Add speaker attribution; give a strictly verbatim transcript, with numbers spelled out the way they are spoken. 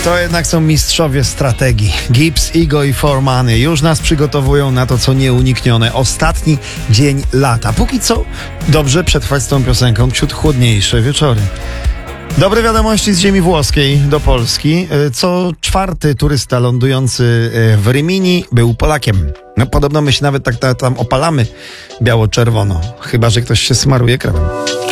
Speaker 1: To jednak są mistrzowie strategii. Gibbs, Igo i For Money już nas przygotowują na to, co nieuniknione. Ostatni dzień lata. Póki co dobrze przetrwać z tą piosenką ciut chłodniejsze wieczory. Dobre wiadomości z ziemi włoskiej do Polski. Co czwarty turysta lądujący w Rimini był Polakiem. No podobno my się nawet tak tam opalamy biało-czerwono. Chyba że ktoś się smaruje kremem.